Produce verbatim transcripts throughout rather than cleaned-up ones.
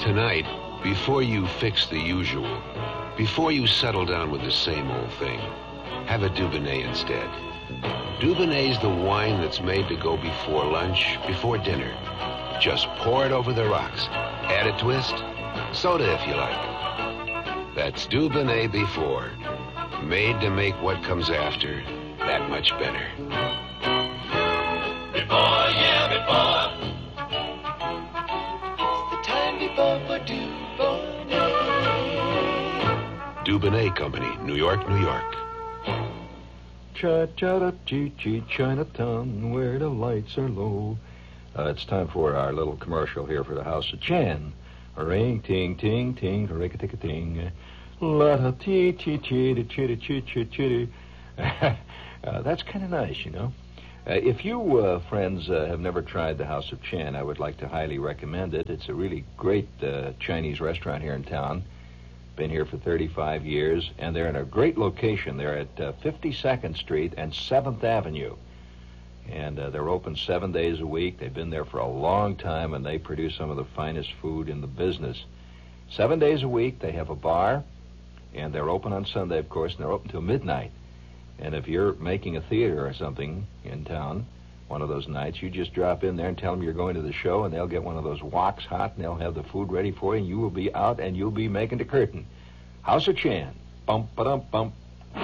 Tonight, before you fix the usual, before you settle down with the same old thing, have a Dubonnet instead. Dubonnet's the wine that's made to go before lunch, before dinner. Just pour it over the rocks. Add a twist. Soda if you like. That's Dubonnet before. Made to make what comes after that much better. Before, yeah, before. It's the time before for Dubonnet. Dubonnet Company, New York, New York. Cha-cha-da-chee-chee, Chinatown, where the lights are low. Uh, it's time for our little commercial here for the House of Chan. Ring, ting, ting, ting, rick-a-tick-a-ting. La-ta-tee-chee-chee-chee-chee-chee-chee. Uh, that's kind of nice, you know. Uh, if you, uh, friends, uh, have never tried the House of Chan, I would like to highly recommend it. It's a really great uh, Chinese restaurant here in town. Been here for thirty-five years, and they're in a great location. They're at uh, fifty-second Street and seventh Avenue. And uh, they're open seven days a week. They've been there for a long time, and they produce some of the finest food in the business. Seven days a week, they have a bar, and they're open on Sunday, of course, and they're open till midnight. And if you're making a theater or something in town, one of those nights, you just drop in there and tell them you're going to the show, and they'll get one of those woks hot, and they'll have the food ready for you, and you will be out, and you'll be making the curtain. House of Chan. Bump, ba-dum, bump.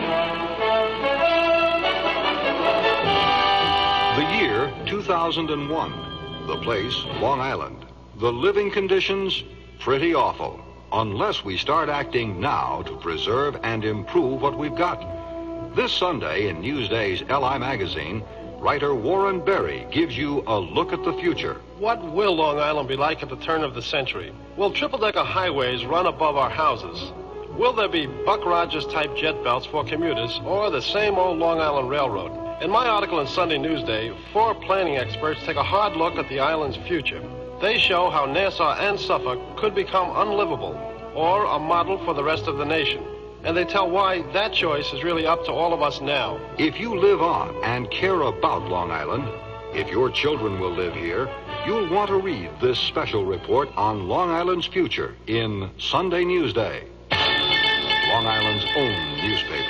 The year, two thousand one. The place, Long Island. The living conditions, pretty awful. Unless we start acting now to preserve and improve what we've got. This Sunday in Newsday's L I magazine, writer Warren Berry gives you a look at the future. What will Long Island be like at the turn of the century? Will triple-decker highways run above our houses? Will there be Buck Rogers-type jet belts for commuters, or the same old Long Island Railroad? In my article in Sunday Newsday, four planning experts take a hard look at the island's future. They show how Nassau and Suffolk could become unlivable, or a model for the rest of the nation. And they tell why that choice is really up to all of us now. If you live on and care about Long Island, if your children will live here, you'll want to read this special report on Long Island's future in Sunday Newsday, Long Island's own newspaper.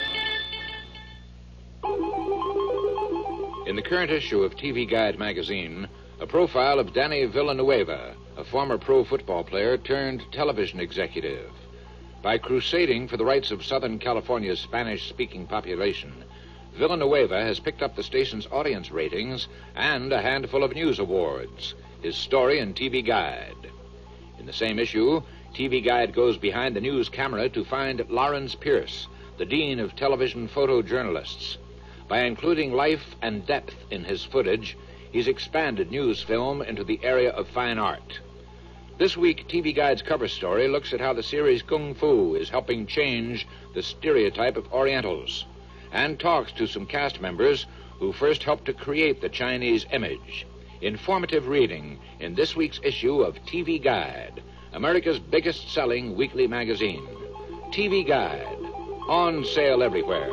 In the current issue of T V Guide magazine, a profile of Danny Villanueva, a former pro football player turned television executive. By crusading for the rights of Southern California's Spanish-speaking population, Villanueva has picked up the station's audience ratings and a handful of news awards. His story in T V Guide. In the same issue, T V Guide goes behind the news camera to find Lawrence Pierce, the dean of television photojournalists. By including life and depth in his footage, he's expanded news film into the area of fine art. This week, T V Guide's cover story looks at how the series Kung Fu is helping change the stereotype of Orientals, and talks to some cast members who first helped to create the Chinese image. Informative reading in this week's issue of T V Guide, America's biggest-selling weekly magazine. T V Guide, on sale everywhere.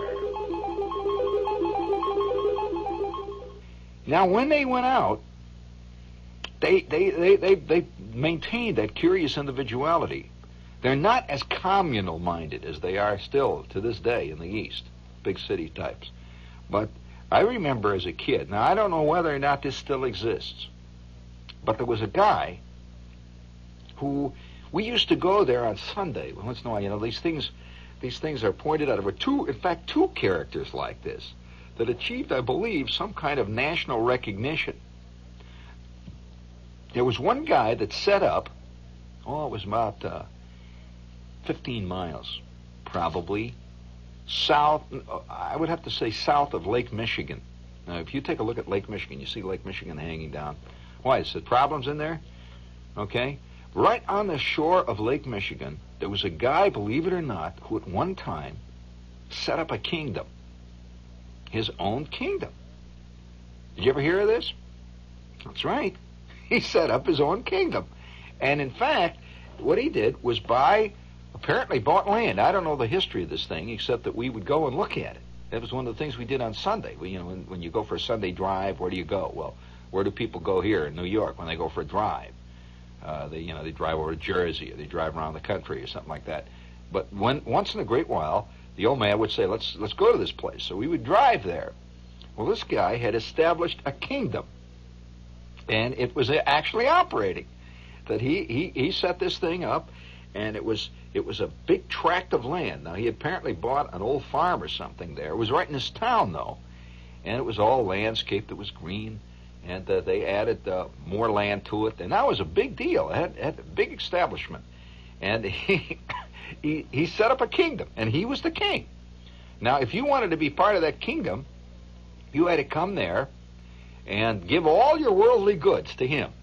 Now, when they went out, They, they, they, they, they maintained that curious individuality. They're not as communal-minded as they are still to this day in the East, big city types. But I remember as a kid, now I don't know whether or not this still exists, but there was a guy who, we used to go there on Sunday. Once in a while, you know, these things, these things are pointed out. There were two, in fact, two characters like this that achieved, I believe, some kind of national recognition. There was one guy that set up, oh, it was about uh, fifteen miles, probably, south, I would have to say south of Lake Michigan. Now, if you take a look at Lake Michigan, you see Lake Michigan hanging down. Why, is there problems in there? Okay. Right on the shore of Lake Michigan, there was a guy, believe it or not, who at one time set up a kingdom, his own kingdom. Did you ever hear of this? That's right. He set up his own kingdom. And in fact, what he did was buy, apparently bought land. I don't know the history of this thing, except that we would go and look at it. That was one of the things we did on Sunday. We, you know, when, when you go for a Sunday drive, where do you go? Well, where do people go here in New York when they go for a drive? Uh, they, you know, they drive over to Jersey, or they drive around the country, or something like that. But when, once in a great while, the old man would say, let's, let's go to this place. So we would drive there. Well, this guy had established a kingdom, and it was actually operating. That he, he, he set this thing up, and it was it was a big tract of land. Now, he apparently bought an old farm or something there. It was right in his town, though, and it was all landscaped. It was green, and uh, they added uh, more land to it, and that was a big deal. It had, had a big establishment, and he, he he set up a kingdom, and he was the king. Now, if you wanted to be part of that kingdom, you had to come there and give all your worldly goods to him.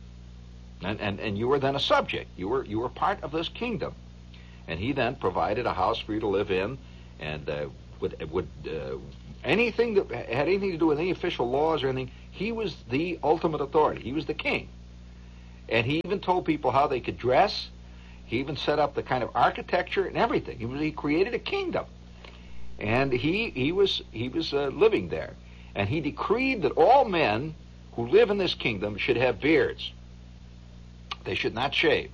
And, and and you were then a subject. You were you were part of this kingdom, and he then provided a house for you to live in, and uh, would would uh, anything that had anything to do with any official laws or anything. He was the ultimate authority. He was the king, and he even told people how they could dress. He even set up the kind of architecture and everything. He was he created a kingdom, and he he was he was uh, living there, and he decreed that all men who live in this kingdom should have beards. They should not shave.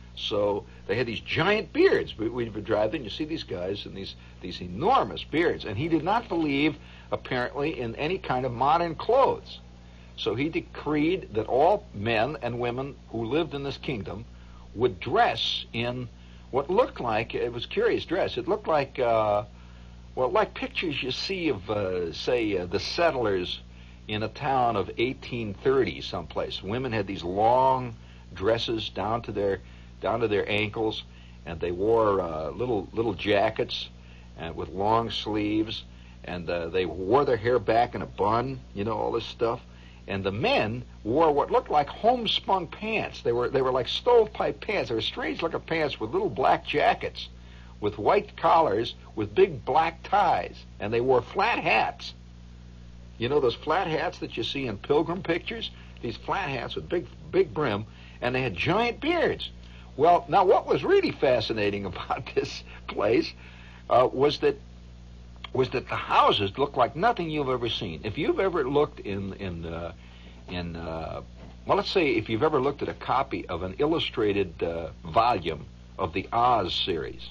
So they had these giant beards. We, we would drive in, you see these guys and these, these enormous beards. And he did not believe, apparently, in any kind of modern clothes. So he decreed that all men and women who lived in this kingdom would dress in what looked like, it was curious dress. It looked like, uh, well, like pictures you see of, uh, say, uh, the settlers in a town of eighteen thirty someplace. Women had these long dresses down to their down to their ankles, and they wore uh, little little jackets and with long sleeves, and uh, they wore their hair back in a bun, you know, all this stuff. And the men wore what looked like homespun pants. They were they were like stovepipe pants. They were strange looking pants with little black jackets, with white collars, with big black ties, and they wore flat hats. You know those flat hats that you see in pilgrim pictures? These flat hats with big big brim. And they had giant beards. Well, now what was really fascinating about this place uh, was that was that the houses looked like nothing you've ever seen. If you've ever looked in in uh, in uh, well, let's say if you've ever looked at a copy of an illustrated uh, volume of the Oz series,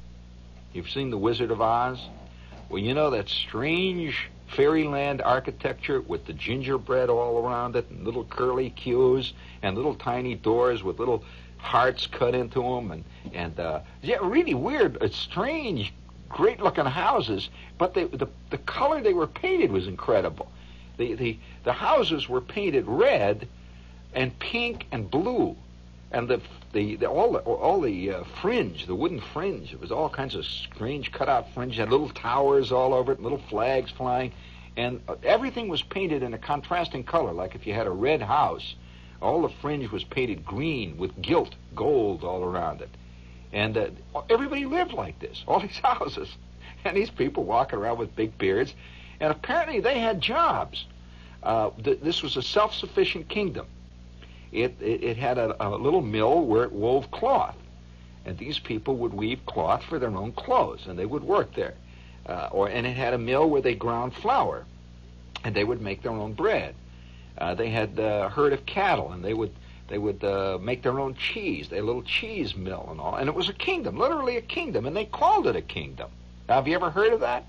you've seen The Wizard of Oz. Well, you know that strange fairyland architecture with the gingerbread all around it, and little curly cues, and little tiny doors with little hearts cut into them, and and uh, yeah, really weird, uh, strange, great-looking houses. But they, the the color they were painted was incredible. The the the houses were painted red, and pink and blue, and the the, the all the all the uh, fringe, the wooden fringe. It was all kinds of strange cut-out fringe. It had little towers all over it, little flags flying, and uh, everything was painted in a contrasting color. Like if you had a red house, all the fringe was painted green with gilt gold all around it, and uh, everybody lived like this. All these houses, and these people walking around with big beards, and apparently they had jobs. Uh, th- this was a self-sufficient kingdom. It, it, it had a, a little mill where it wove cloth, and these people would weave cloth for their own clothes, and they would work there. Uh, or and it had a mill where they ground flour, and they would make their own bread. Uh, they had a herd of cattle, and they would they would uh, make their own cheese. They had a little cheese mill and all, and it was a kingdom, literally a kingdom, and they called it a kingdom. Now, have you ever heard of that?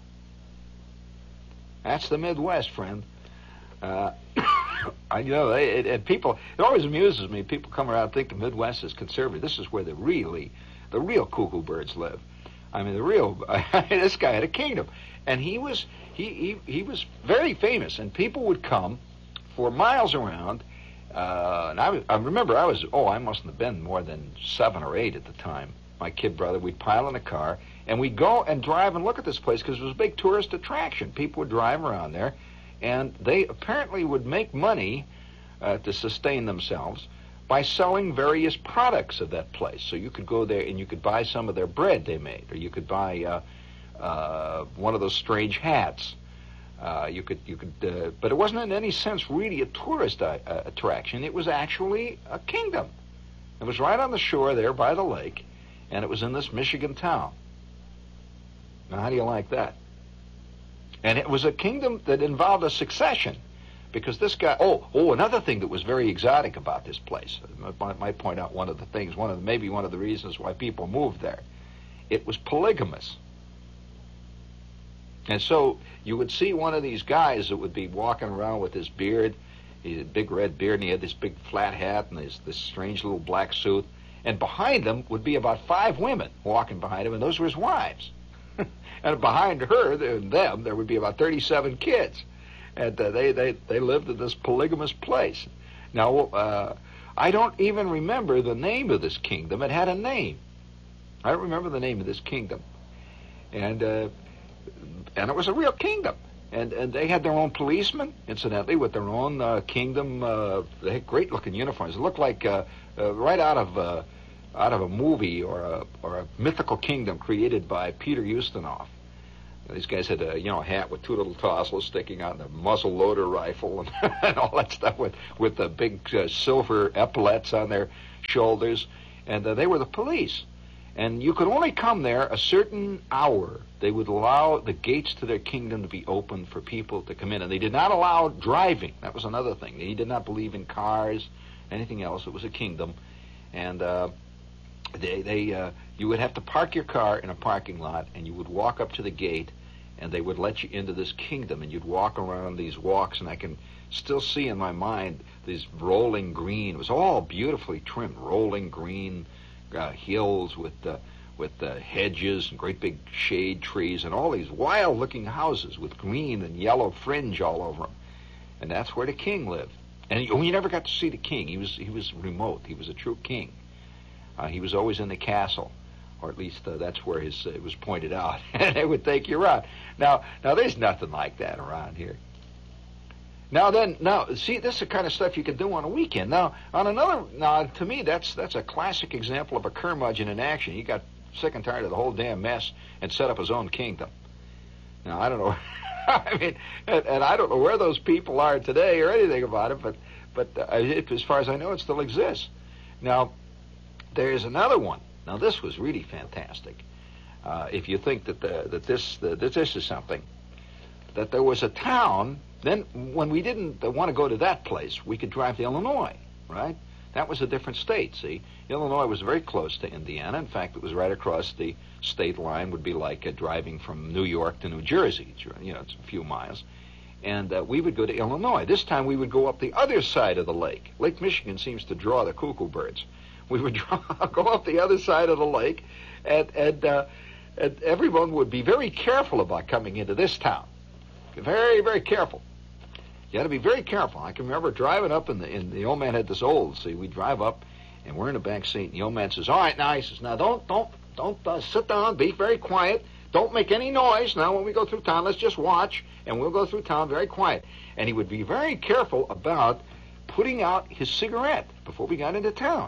That's the Midwest, friend. Uh, I you know, it, it, people. It always amuses me. People come around and think the Midwest is conservative. This is where the really, the real cuckoo birds live. I mean, the real. This guy had a kingdom, and he was he, he he was very famous, and people would come for miles around. Uh, and I, was, I remember I was oh I mustn't have been more than seven or eight at the time. My kid brother, we'd pile in a car and we'd go and drive and look at this place because it was a big tourist attraction. People would drive around there. And they apparently would make money uh, to sustain themselves by selling various products of that place. So you could go there and you could buy some of their bread they made, or you could buy uh, uh, one of those strange hats. Uh, you could, you could, uh, but it wasn't in any sense really a tourist uh, attraction. It was actually a kingdom. It was right on the shore there by the lake, and it was in this Michigan town. Now, how do you like that? And it was a kingdom that involved a succession, because this guy. Oh, oh, another thing that was very exotic about this place. I might point out one of the things, one of the, maybe one of the reasons why people moved there. It was polygamous. And so you would see one of these guys that would be walking around with his beard, he had a big red beard, and he had this big flat hat and this, this strange little black suit. And behind him would be about five women walking behind him, and those were his wives. And behind her and them, there would be about thirty-seven kids. And uh, they, they, they lived in this polygamous place. Now, uh, I don't even remember the name of this kingdom. It had a name. I don't remember the name of this kingdom. And... Uh, And it was a real kingdom. And and they had their own policemen, incidentally, with their own uh, kingdom. Uh, they had great-looking uniforms. It looked like uh, uh, right out of uh, out of a movie or a or a mythical kingdom created by Peter Ustinov. These guys had a you know a hat with two little tassels sticking out, and a muzzle loader rifle, and, and all that stuff with with the big uh, silver epaulets on their shoulders. And uh, they were the police. And you could only come there a certain hour. They would allow the gates to their kingdom to be open for people to come in. And they did not allow driving. That was another thing. They did not believe in cars, anything else. It was a kingdom. And uh, they, they, uh, you would have to park your car in a parking lot, and you would walk up to the gate, and they would let you into this kingdom. And you'd walk around these walks, and I can still see in my mind these rolling green. It was all beautifully trimmed, rolling green Uh, hills with uh, with uh, hedges and great big shade trees and all these wild-looking houses with green and yellow fringe all over them. And that's where the king lived. And you, you never got to see the king. He was he was remote. He was a true king. Uh, he was always in the castle, or at least uh, that's where his uh, it was pointed out. And they would take you around. Now, now there's nothing like that around here. Now then, now see, this is the kind of stuff you can do on a weekend. Now, on another, now to me, that's that's a classic example of a curmudgeon in action. He got sick and tired of the whole damn mess and set up his own kingdom. Now, I don't know, I mean, and, and I don't know where those people are today or anything about it, but but uh, it, as far as I know, it still exists. Now, there's another one. Now, this was really fantastic. Uh, if you think that the, that this the, that this is something, that there was a town. Then, when we didn't want to go to that place, we could drive to Illinois, right? That was a different state, see? Illinois was very close to Indiana. In fact, it was right across the state line. Would be like uh, driving from New York to New Jersey. You know, it's a few miles. And uh, we would go to Illinois. This time, we would go up the other side of the lake. Lake Michigan seems to draw the cuckoo birds. We would draw, go up the other side of the lake, and, and, uh, and everyone would be very careful about coming into this town. Very, very careful. You had to be very careful. I can remember driving up, and the, and the old man had this old. See, we drive up, and we're in the back seat, and the old man says, "All right, now," he says, "now don't, don't, don't uh, sit down. Be very quiet. Don't make any noise. Now, when we go through town, let's just watch, and we'll go through town very quiet." And he would be very careful about putting out his cigarette before we got into town.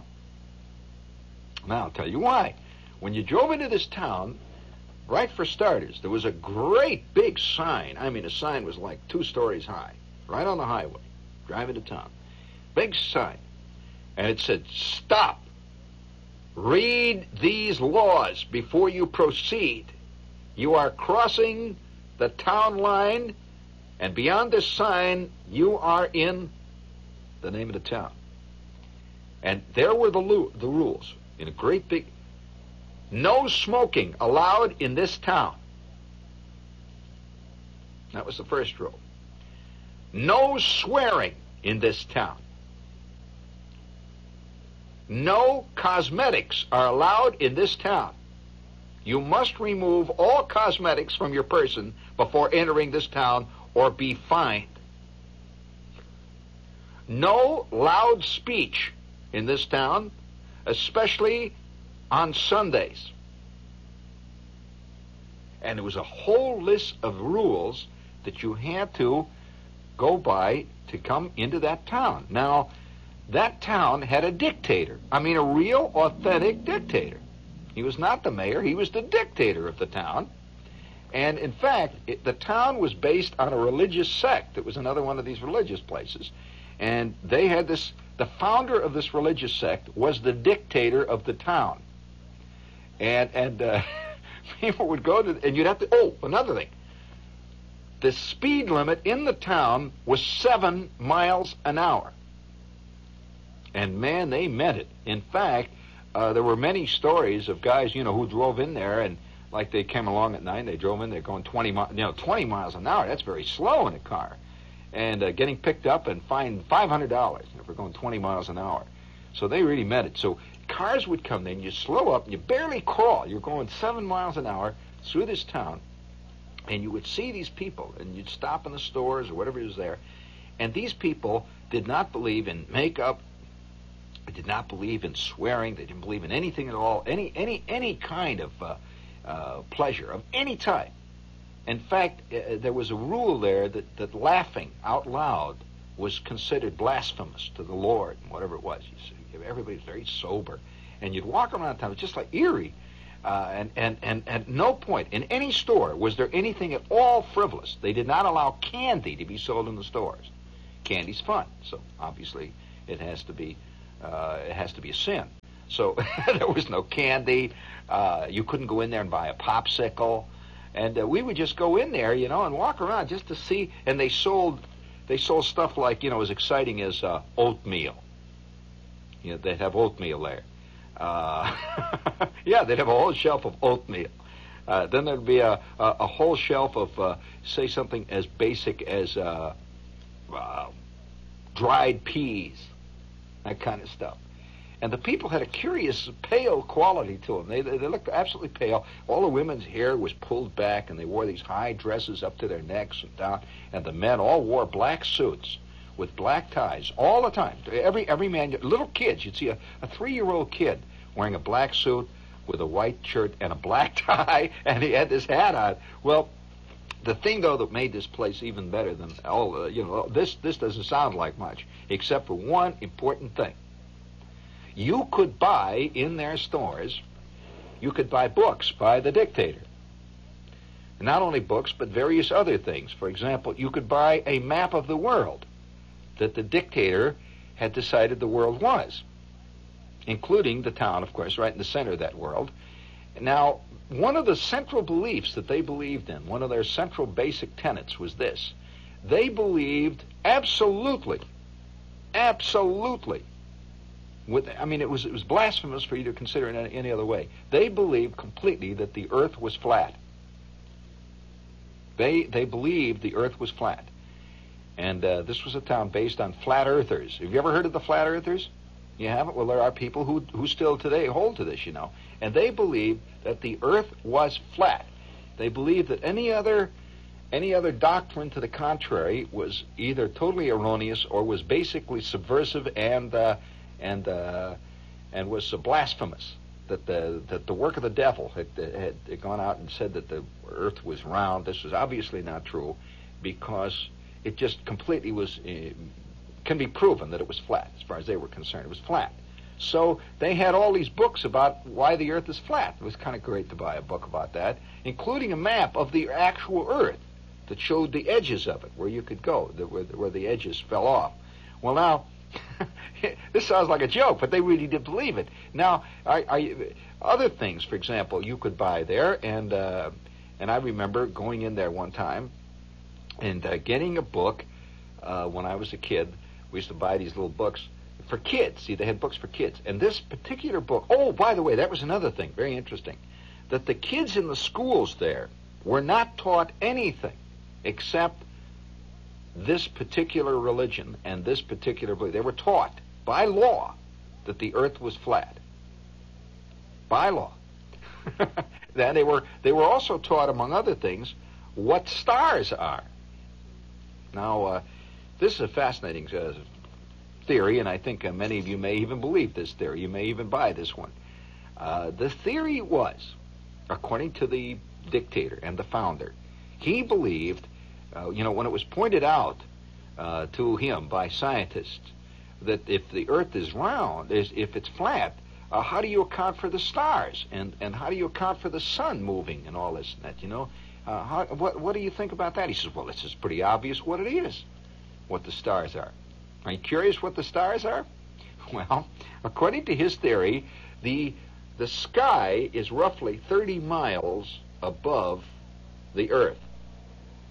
Now, I'll tell you why. When you drove into this town, right for starters, there was a great big sign. I mean, the sign was like two stories high. Right on the highway, driving to town. Big sign. And it said, "Stop. Read these laws before you proceed. You are crossing the town line, and beyond this sign, you are in the name of the town." And there were the, lu- the rules in a great big, no smoking allowed in this town. That was the first rule. No swearing in this town. No cosmetics are allowed in this town. You must remove all cosmetics from your person before entering this town or be fined. No loud speech in this town, especially on Sundays. And there was a whole list of rules that you had to go by to come into that town. Now, that town had a dictator. I mean, a real, authentic dictator. He was not the mayor. He was the dictator of the town. And, in fact, it, the town was based on a religious sect. It was another one of these religious places. And they had this, the founder of this religious sect was the dictator of the town. And, and uh, people would go to, and you'd have to, oh, another thing. the speed limit in the town was seven miles an hour. And man, they meant it. In fact, uh, there were many stories of guys, you know, who drove in there and like they came along at night and they drove in there going twenty miles, you know, twenty miles an hour. That's very slow in a car. And uh, getting picked up and fined five hundred dollars you know, for going twenty miles an hour. So they really meant it. So cars would come in, you slow up, and you barely crawl. You're going seven miles an hour through this town, and you would see these people, and you'd stop in the stores or whatever was there, and these people did not believe in makeup. They did not believe in swearing. They didn't believe in anything at all, any any any kind of uh, uh, pleasure of any type. In fact, uh, there was a rule there that, that laughing out loud was considered blasphemous to the Lord, whatever it was. You see, everybody was very sober. And you'd walk around town, it was just like eerie. Uh, and, and, and at no point in any store was there anything at all frivolous. They did not allow candy to be sold in the stores. Candy's fun, so obviously it has to be uh, it has to be a sin. So there was no candy. Uh, you couldn't go in there and buy a popsicle. And uh, we would just go in there, you know, and walk around just to see. And they sold, they sold stuff like, you know, as exciting as uh, oatmeal. You know, they'd have oatmeal there. Uh, yeah, they'd have a whole shelf of oatmeal. Uh, then there'd be a, a, a whole shelf of, uh, say, something as basic as uh, uh, dried peas, that kind of stuff. And the people had a curious pale quality to them. They, they, they looked absolutely pale. All the women's hair was pulled back, and they wore these high dresses up to their necks and down. And the men all wore black suits with black ties all the time. Every every man, little kids, you'd see a, a three-year-old kid wearing a black suit with a white shirt and a black tie, and he had this hat on. Well, the thing, though, that made this place even better than all, uh, you know, this this doesn't sound like much, except for one important thing. You could buy in their stores, you could buy books by the dictator. And not only books, but various other things. For example, you could buy a map of the world that the dictator had decided the world was, including the town, of course, right in the center of that world. Now, one of the central beliefs that they believed in, one of their central basic tenets was this. They believed absolutely, absolutely, with, I mean, it was it was blasphemous for you to consider it in any other way. They believed completely that the earth was flat. They they believed the earth was flat. And uh, this was a town based on flat earthers. Have you ever heard of the flat earthers? You haven't? Well, there are people who who still today hold to this, you know. And they believed that the earth was flat. They believed that any other any other doctrine to the contrary was either totally erroneous or was basically subversive and uh, and uh, and was uh, blasphemous. That the that the work of the devil had, had had gone out and said that the earth was round. This was obviously not true, because it just completely was. Uh, can be proven that it was flat, as far as they were concerned. It was flat. So they had all these books about why the earth is flat. It was kind of great to buy a book about that, including a map of the actual earth that showed the edges of it, where you could go, the, where, where the edges fell off. Well, now, this sounds like a joke, but they really did believe it. Now, I, I, other things, for example, you could buy there, and uh, and I remember going in there one time and uh, getting a book uh, when I was a kid. We used to buy these little books for kids. See, they had books for kids. And this particular book, oh, by the way, that was another thing, very interesting, that the kids in the schools there were not taught anything except this particular religion and this particular belief. They were taught by law that the earth was flat. By law. Then they were they were also taught, among other things, what stars are. Now, uh, this is a fascinating uh, theory, and I think uh, many of you may even believe this theory. You may even buy this one. Uh, the theory was, according to the dictator and the founder, he believed, uh, you know, when it was pointed out uh, to him by scientists that if the earth is round, is, if it's flat, uh, how do you account for the stars? And, and how do you account for the sun moving and all this and that, you know? Uh, how, what, what do you think about that? He says, well, this is pretty obvious what it is, what the stars are. Are you curious what the stars are? Well, according to his theory, the the sky is roughly thirty miles above the earth.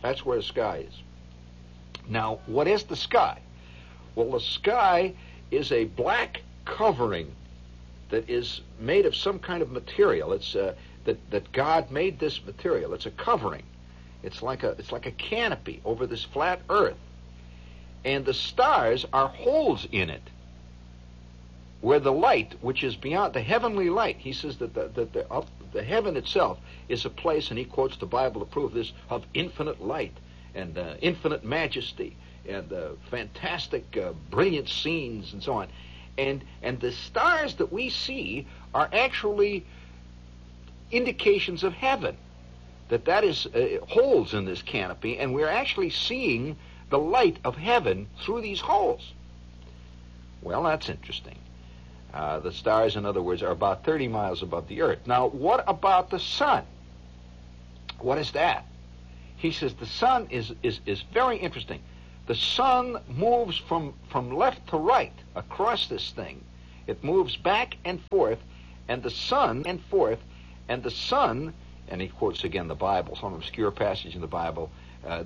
That's where the sky is. Now, what is the sky? Well, the sky is a black covering that is made of some kind of material. It's uh, that that God made this material. It's a covering. It's like a it's like a canopy over this flat earth, and the stars are holes in it, where the light, which is beyond the heavenly light, he says that the that the, uh, the heaven itself is a place, and he quotes the Bible to prove this, of infinite light and uh, infinite majesty and uh, fantastic, uh, brilliant scenes and so on. And and the stars that we see are actually indications of heaven, that that is uh, holes in this canopy, and we're actually seeing the light of heaven through these holes. Well, that's interesting. Uh, the stars, in other words, are about thirty miles above the earth. Now, what about the sun? What is that? He says the sun is, is, is very interesting. The sun moves from, from left to right across this thing. It moves back and forth, and the sun and forth, and the sun, and he quotes again the Bible, some obscure passage in the Bible, uh,